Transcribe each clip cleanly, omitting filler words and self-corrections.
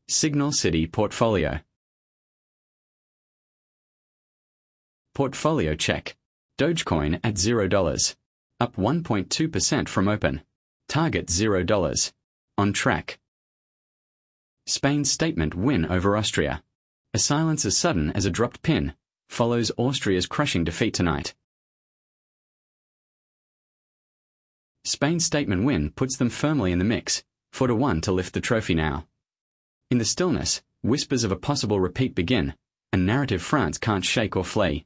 Signal City Portfolio. Portfolio check. Dogecoin at $0. Up 1.2% from open. Target $0. On track. Spain's statement win over Austria. A silence as sudden as a dropped pin follows Austria's crushing defeat tonight. Spain's statement win puts them firmly in the mix, 4-1 to lift the trophy now. In the stillness, whispers of a possible repeat begin, a narrative France can't shake or flee.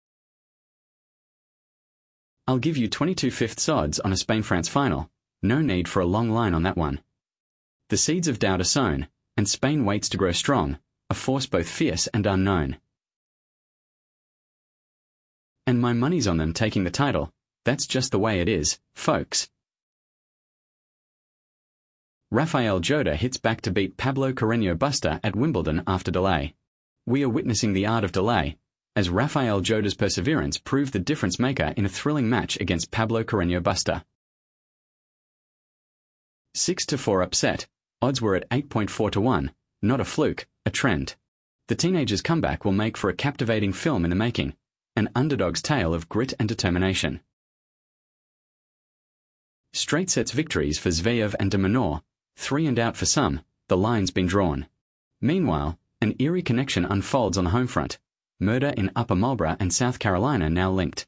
I'll give you 22/5 odds on a Spain-France final. No need for a long line on that one. The seeds of doubt are sown, and Spain waits to grow strong, a force both fierce and unknown. And my money's on them taking the title. That's just the way it is, folks. Rafael Jota hits back to beat Pablo Carreño Busta at Wimbledon after delay. We are witnessing the art of delay, as Rafael Jota's perseverance proved the difference maker in a thrilling match against Pablo Carreño Busta. 6-4 upset. Odds were at 8.4-1, not a fluke, a trend. The teenager's comeback will make for a captivating film in the making, an underdog's tale of grit and determination. Straight sets victories for Zverev and de Minaur, 3 and out for some, the line's been drawn. Meanwhile, an eerie connection unfolds on the home front. Murder in Upper Marlboro and South Carolina now linked.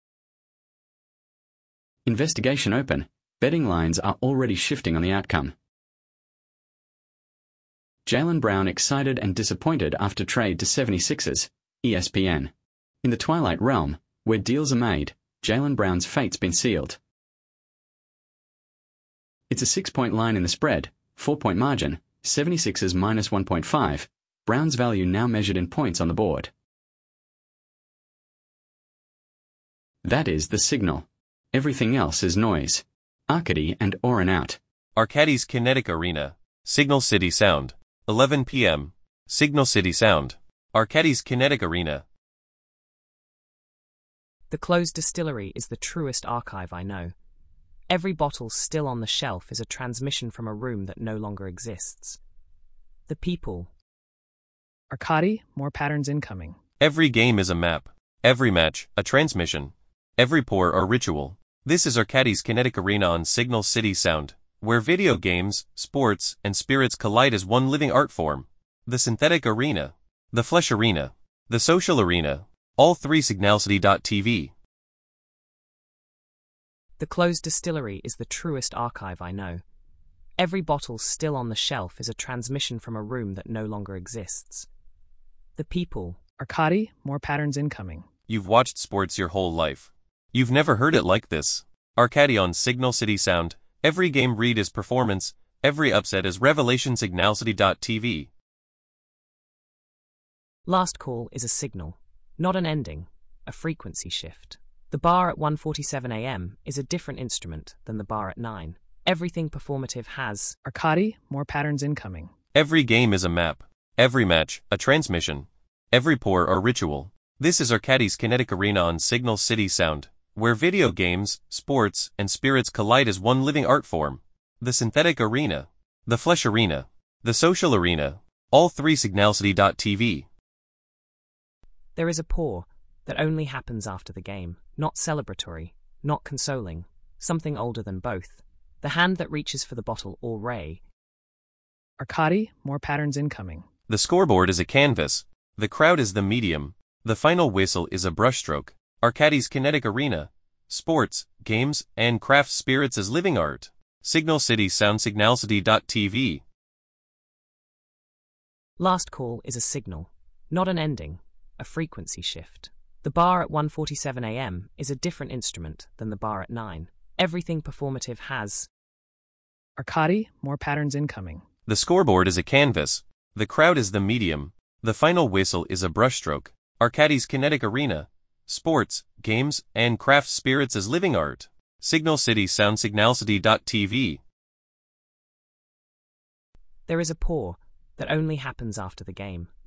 Investigation open. Betting lines are already shifting on the outcome. Jaylen Brown excited and disappointed after trade to 76ers, ESPN. In the twilight realm, where deals are made, Jaylen Brown's fate's been sealed. It's a 6-point line in the spread, 4-point margin, 76ers minus 1.5, Brown's value now measured in points on the board. That is the signal. Everything else is noise. Arcady and Oren out. Arcadis Kinetic Arena, Signal City Sound, 11 p.m. Signal City Sound, Arcadis Kinetic Arena. The closed distillery is the truest archive I know. Every bottle still on the shelf is a transmission from a room that no longer exists. The people. Arcady, more patterns incoming. Every game is a map. Every match, a transmission. Every pour, a ritual. This is Arcadis Kinetic Arena on Signal City Sound, where video games, sports, and spirits collide as one living art form. The synthetic arena. The flesh arena. The social arena. All three signalcity.tv. The closed distillery is the truest archive I know. Every bottle still on the shelf is a transmission from a room that no longer exists. The people. Arcady, more patterns incoming. You've watched sports your whole life. You've never heard it like this. Arcady on Signal City Sound. Every game read is performance. Every upset is revelation. Signalcity.tv. Last call is a signal, not an ending, a frequency shift. The bar at 1:47 a.m. is a different instrument than the bar at 9. Everything performative has. Arcady, more patterns incoming. Every game is a map. Every match, a transmission. Every pour, a ritual. This is Arcadis Kinetic Arena on Signal City Sound, where video games, sports, and spirits collide as one living art form. The synthetic arena. The flesh arena. The social arena. All three signalcity.tv. There is a pour that only happens after the game, not celebratory, not consoling, something older than both. The hand that reaches for the bottle or ray. Arcady, more patterns incoming. The scoreboard is a canvas. The crowd is the medium. The final whistle is a brushstroke. Arcadis Kinetic Arena. Sports, games, and craft spirits as living art. Signal City Sound. Signalcity.tv. Last call is a signal, not an ending, a frequency shift. The bar at 1:47 a.m. is a different instrument than the bar at 9. Everything performative has. Arcady, more patterns incoming. The scoreboard is a canvas. The crowd is the medium. The final whistle is a brushstroke. Arcadis Kinetic Arena. Sports, games, and craft spirits as living art. Signal City Sound. Signalcity.tv. There is a pour that only happens after the game,